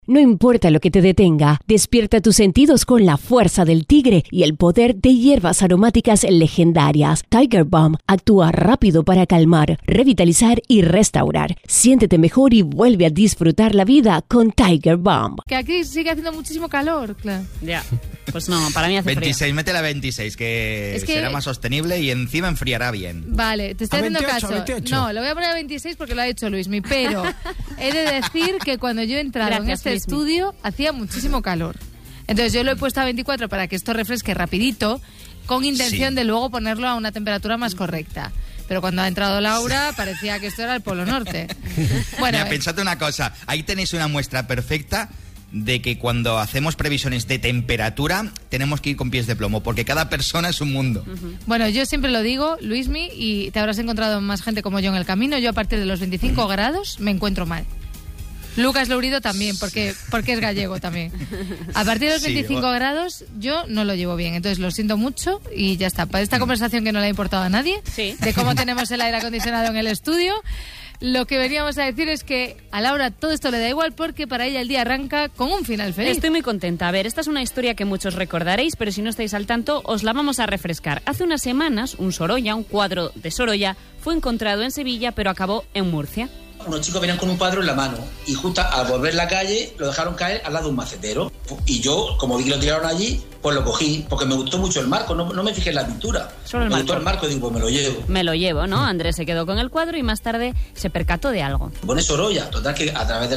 No importa lo que te detenga, despierta tus sentidos con la fuerza del tigre y el poder de hierbas aromáticas legendarias. Tiger Balm actúa rápido para calmar, revitalizar y restaurar. Siéntete mejor y vuelve a disfrutar la vida con Tiger Balm. Que aquí sigue haciendo muchísimo calor, claro. Ya, pues no, para mí hace 26, frío. métela a 26, que será más sostenible y encima enfriará bien. Vale, te estoy haciendo 28, caso. 28. No, lo voy a poner a 26 porque lo ha dicho Luismi, pero he de decir que cuando yo he entrado en Gracias, este Luismi. estudio hacía muchísimo calor. Entonces yo lo he puesto a 24 para que esto refresque rapidito, con intención de luego ponerlo a una temperatura más correcta. Pero cuando ha entrado Laura parecía que esto era el Polo Norte. Bueno, Mira, pensad una cosa, ahí tenéis una muestra perfecta de que cuando hacemos previsiones de temperatura tenemos que ir con pies de plomo, porque cada persona es un mundo. Bueno, yo siempre lo digo, Luismi, y te habrás encontrado más gente como yo en el camino. Yo a partir de los 25 grados me encuentro mal. Lucas Lourido también, porque es gallego también. A partir de los 25 grados yo no lo llevo bien, entonces lo siento mucho y ya está. Para esta conversación que no le ha importado a nadie, Sí. de cómo tenemos el aire acondicionado en el estudio, lo que veníamos a decir es que a Laura todo esto le da igual porque para ella el día arranca con un final feliz. Estoy muy contenta. A ver, esta es una historia que muchos recordaréis, pero si no estáis al tanto, os la vamos a refrescar. Hace unas semanas, un cuadro de Sorolla, fue encontrado en Sevilla, pero acabó en Murcia. Unos chicos venían con un cuadro en la mano y justo al volver la calle lo dejaron caer al lado de un macetero. Y yo, como vi que lo tiraron allí, pues lo cogí, porque me gustó mucho el marco, no me fijé en la pintura. Solo el me marco. gustó el marco y digo, pues me lo llevo. Me lo llevo, ¿no? Andrés se quedó con el cuadro y más tarde se percató de algo. Pone Sorolla, total que a través de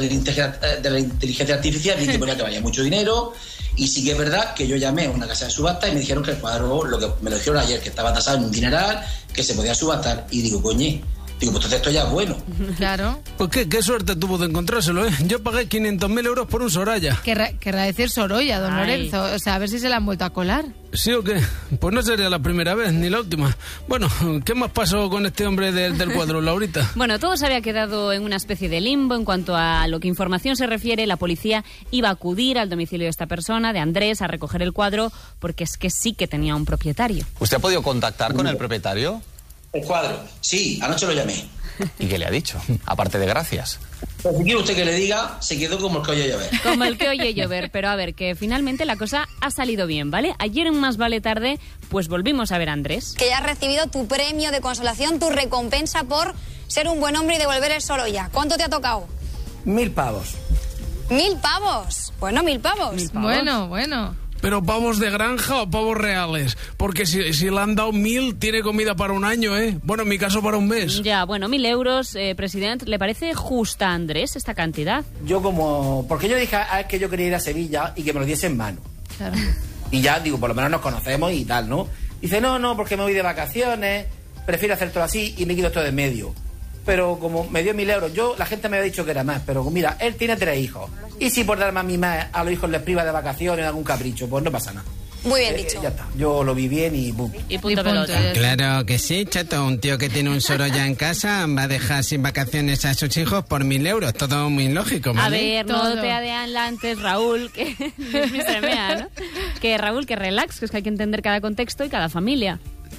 la inteligencia artificial vi que ponía que valía mucho dinero. Y sí que es verdad que yo llamé a una casa de subasta y me dijeron que el cuadro, me lo dijeron ayer, que estaba tasado en un dineral, que se podía subastar. Y digo, coñe, pues entonces esto ya es bueno. Claro. Pues qué suerte tuvo de encontrárselo, ¿eh? Yo pagué 500.000 euros por un Soraya. Querrá decir Sorolla, don Ay. Lorenzo. O sea, a ver si se la han vuelto a colar. ¿Sí o qué? Pues no sería la primera vez, ni la última. Bueno, ¿qué más pasó con este hombre del cuadro, Laurita? Bueno, todo se había quedado en una especie de limbo. En cuanto a lo que información se refiere, la policía iba a acudir al domicilio de esta persona, de Andrés, a recoger el cuadro, porque es que sí que tenía un propietario. ¿Usted ha podido contactar con el propietario? El cuadro, sí, anoche lo llamé. ¿Y qué le ha dicho? Aparte de gracias. Pues si quiere usted que le diga, se quedó como el que oye llover. Como el que oye llover, pero a ver, que finalmente la cosa ha salido bien, ¿vale? Ayer en Más Vale Tarde, pues volvimos a ver a Andrés. Que ya has recibido tu premio de consolación, tu recompensa por ser un buen hombre y devolver el Sorolla. ¿Cuánto te ha tocado? 1.000 pavos. 1.000 pavos. Bueno, 1.000 pavos. 1.000 pavos. Bueno. ¿Pero pavos de granja o pavos reales? Porque si le han dado 1.000, tiene comida para un año, ¿eh? Bueno, en mi caso para un mes. Ya, bueno, 1.000 euros, presidente. ¿Le parece justa a Andrés esta cantidad? Porque yo dije a él que yo quería ir a Sevilla y que me lo diese en mano. Claro. Y ya, digo, por lo menos nos conocemos y tal, ¿no? Dice, no, porque me voy de vacaciones, prefiero hacer todo así y me quito esto de en medio. Pero como me dio 1.000 euros, la gente me había dicho que era más, pero mira, él tiene 3 hijos. Y si por darme a mí más a los hijos les priva de vacaciones, algún capricho, pues no pasa nada. Muy bien dicho. Ya está, yo lo vi bien y boom. Y punto Y pelota. punto. Claro que sí, chato. Un tío que tiene un Sorolla en casa va a dejar sin vacaciones a sus hijos por 1.000 euros. Todo muy lógico, A ¿vale? ver, Todo. no te adelantes, Raúl, que es mi tremea, ¿no? Que Raúl, que relax, que es que hay que entender cada contexto y cada familia.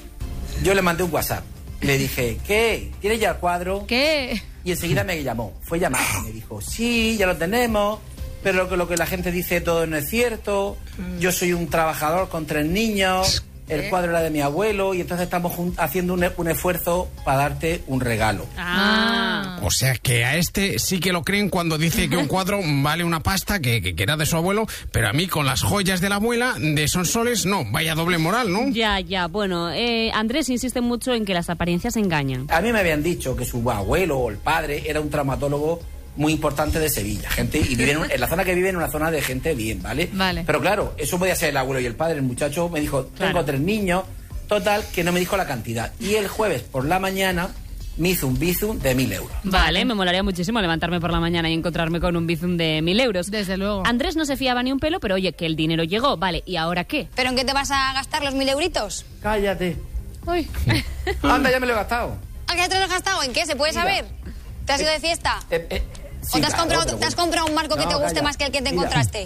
Yo le mandé un WhatsApp. Le dije, ¿qué? ¿Tienes ya el cuadro? ¿Qué? Y enseguida me llamó. Fue llamado. Me dijo, sí, ya lo tenemos, pero lo que la gente dice todo no es cierto. Yo soy un trabajador con 3 niños. El cuadro era de mi abuelo y entonces estamos haciendo un esfuerzo para darte un regalo. Ah. O sea que a este sí que lo creen cuando dice que un cuadro vale una pasta que era de su abuelo, pero a mí con las joyas de la abuela de Sonsoles, no, vaya doble moral, ¿no? Ya, bueno, Andrés insiste mucho en que las apariencias engañan. A mí me habían dicho que su abuelo o el padre era un traumatólogo muy importante de Sevilla, gente, y vive en la zona que vive en una zona de gente bien, ¿vale? Vale. Pero claro, eso podía ser el abuelo y el padre. El muchacho me dijo, tengo Claro. 3 niños, total, que no me dijo la cantidad. Y el jueves por la mañana me hizo un bizum de 1.000 euros. Vale, me molaría muchísimo levantarme por la mañana y encontrarme con un bizum de 1.000 euros. Desde luego. Andrés no se fiaba ni un pelo, pero oye, que el dinero llegó. Vale, ¿y ahora qué? ¿Pero en qué te vas a gastar los 1.000 euritos? Cállate. Uy. Anda, ya me lo he gastado. ¿A qué te lo has gastado? ¿En qué? ¿Se puede saber? ¿Te has ido de fiesta? Sí, ¿O te has, claro, comprado, pero te has comprado un marco que No, te guste calla. más que el que te Mira. encontraste?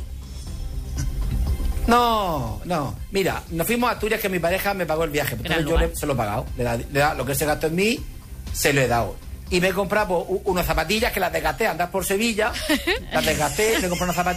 No. Mira, nos fuimos a Asturias que mi pareja me pagó el viaje. Gran Entonces yo lugar. se lo he pagado. Le da lo que se gastó en mí, se lo he dado. Y me he comprado unas zapatillas que las desgasté, andar por Sevilla. Las desgasté, me he comprado unas zapatillas.